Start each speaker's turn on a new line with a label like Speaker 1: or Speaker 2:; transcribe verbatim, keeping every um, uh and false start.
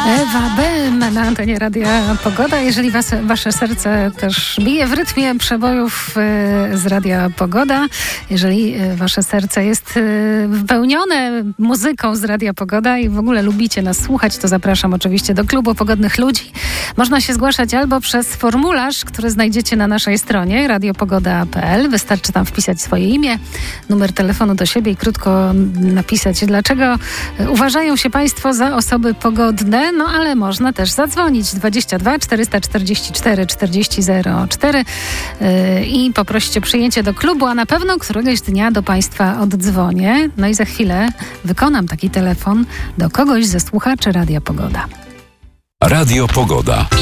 Speaker 1: Ewa Bem na antenie Radia Pogoda. Jeżeli was, wasze serce też bije w rytmie przebojów y, z Radia Pogoda, jeżeli y, wasze serce jest y, wypełnione muzyką z Radia Pogoda i w ogóle lubicie nas słuchać, to zapraszam oczywiście do Klubu Pogodnych Ludzi. Można się zgłaszać albo przez formularz, który znajdziecie na naszej stronie radiopogoda kropka p l. Wystarczy tam wpisać swoje imię, numer telefonu do siebie i krótko napisać, dlaczego uważają się państwo za osoby pogodne. No ale można też zadzwonić dwadzieścia dwa czterysta czterdzieści cztery czterdzieści zero cztery yy, i poprosić o przyjęcie do klubu, a na pewno któregoś dnia do państwa oddzwonię. No i za chwilę wykonam taki telefon do kogoś ze słuchaczy Radia Pogoda.
Speaker 2: Radio Pogoda.